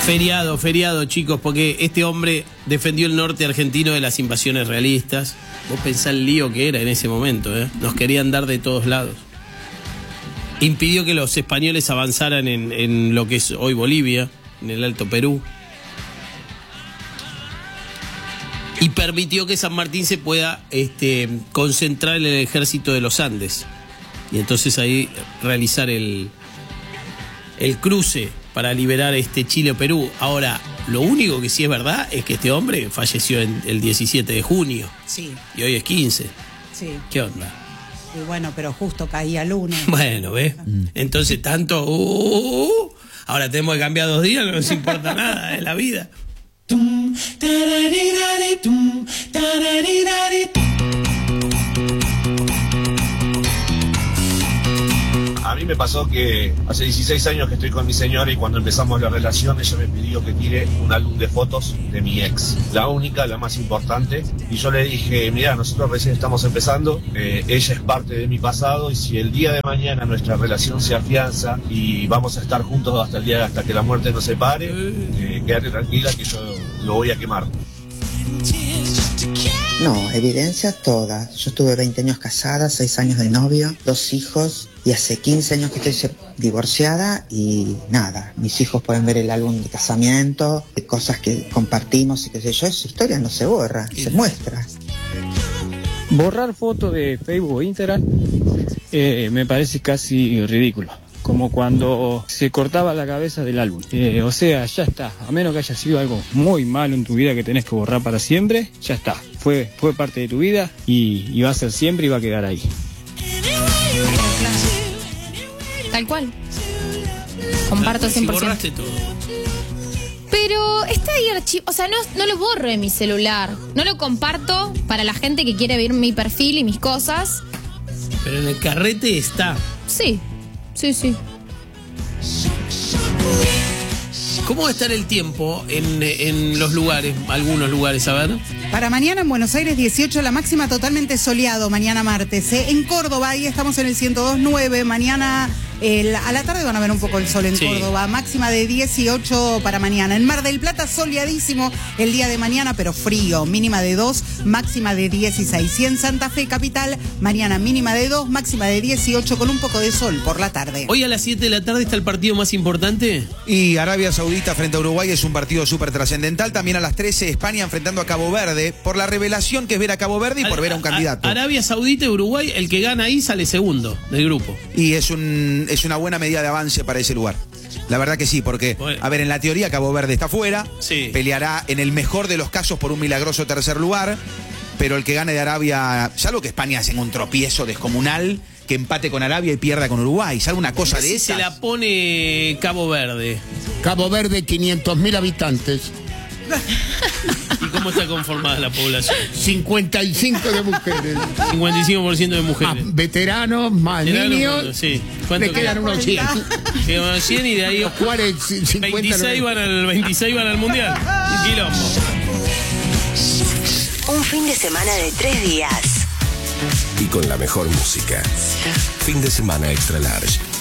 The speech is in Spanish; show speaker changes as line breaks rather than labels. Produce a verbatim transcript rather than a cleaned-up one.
Feriado, feriado, chicos, porque este hombre defendió el norte argentino de las invasiones realistas. Vos pensá el lío que era en ese momento, ¿eh? Nos querían dar de todos lados. Impidió que los españoles avanzaran en, en lo que es hoy Bolivia, en el Alto Perú. Y permitió que San Martín se pueda este, concentrar en el ejército de los Andes. Y entonces ahí realizar el, el cruce para liberar este Chile o Perú. Ahora, lo único que sí es verdad es que este hombre falleció en el diecisiete de junio.
Sí.
Y hoy es quince.
Sí.
¿Qué onda?
Y bueno, pero justo caía lunes.
Bueno, ¿ves? Mm. Entonces tanto... Uh, uh, ahora tenemos que cambiar dos días, no nos importa nada, es la vida.
A mí me pasó que hace dieciséis años que estoy con mi señora y cuando empezamos la relación ella me pidió que tire un álbum de fotos de mi ex, la única, la más importante, y yo le dije, mira, nosotros recién estamos empezando, eh, ella es parte de mi pasado y si el día de mañana nuestra relación se afianza y vamos a estar juntos hasta el día hasta que la muerte nos separe, eh, quédate tranquila que yo lo voy a quemar.
No, evidencias todas. Yo estuve veinte años casada, seis años de novio, dos hijos y hace quince años que estoy divorciada y nada, mis hijos pueden ver el álbum de casamiento, de cosas que compartimos y qué sé yo, esa historia no se borra, se muestra.
Borrar fotos de Facebook o Instagram eh, me parece casi ridículo. Como cuando se cortaba la cabeza del álbum. Eh, o sea, ya está. A menos que haya sido algo muy malo en tu vida que tenés que borrar para siempre, ya está. Fue, fue parte de tu vida y, y va a ser siempre y va a quedar ahí.
Tal cual. Comparto cien por ciento.
Si borraste todo.
Pero está ahí archivo, o sea, no, no lo borro de mi celular. No lo comparto para la gente que quiere ver mi perfil y mis cosas.
Pero en el carrete está.
Sí. Sí, sí.
¿Cómo va a estar el tiempo en, en los lugares, algunos lugares, a ver?
Para mañana en Buenos Aires dieciocho, la máxima totalmente soleado, mañana martes. ¿eh? En Córdoba, ahí estamos en el ciento dos punto nueve, mañana el, a la tarde van a ver un poco el sol en sí. Córdoba, máxima de dieciocho para mañana. En Mar del Plata, soleadísimo el día de mañana, pero frío, mínima de dos, máxima de dieciséis. Y en Santa Fe, capital, mañana mínima de dos, máxima de dieciocho, con un poco de sol por la tarde.
Hoy a las siete de la tarde está el partido más importante.
Y Arabia Saudita frente a Uruguay es un partido súper trascendental. También a las trece, España enfrentando a Cabo Verde, por la revelación que es ver a Cabo Verde y por ver a un candidato.
Arabia Saudita y Uruguay, el que gana ahí sale segundo del grupo.
Y es un es una buena medida de avance para ese lugar. La verdad que sí, porque, bueno, a ver, en la teoría Cabo Verde está fuera, sí. Peleará en el mejor de los casos por un milagroso tercer lugar, pero el que gane de Arabia, salvo que España hace un tropiezo descomunal, que empate con Arabia y pierda con Uruguay, salvo una cosa de esas.
Se la pone Cabo Verde.
Cabo Verde, quinientos mil habitantes.
¿Y cómo está conformada la población?
cincuenta y cinco de mujeres.
cincuenta y cinco por ciento de mujeres.
Más veteranos, más veteranos, niños.
Bueno, sí.
Le quedan unos cien.
Quedan unos cien y de ahí
los cuales
veintiséis van al, veintiséis van al mundial. Un quilombo.
Un fin de semana de tres días.
Y con la mejor música. Fin de semana extra large.